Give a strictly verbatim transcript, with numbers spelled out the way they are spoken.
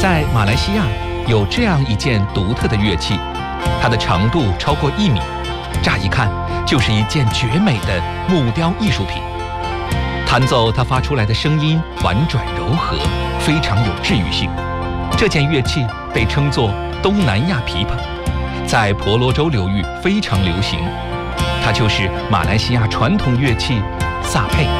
在马来西亚有这样一件独特的乐器，它的长度超过一米，乍一看就是一件绝美的木雕艺术品。弹奏它发出来的声音婉转柔和，非常有治愈性。这件乐器被称作东南亚琵琶，在婆罗洲流域非常流行。它就是马来西亚传统乐器萨佩。